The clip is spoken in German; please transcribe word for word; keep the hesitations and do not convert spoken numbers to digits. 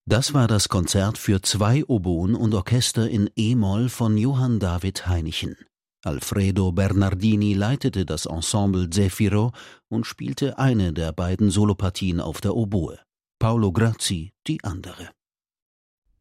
Das war das Konzert für zwei Oboen und Orchester in e-Moll von Johann David Heinichen. Alfredo Bernardini leitete das Ensemble Zefiro und spielte eine der beiden Solopartien auf der Oboe, Paolo Grazzi die andere.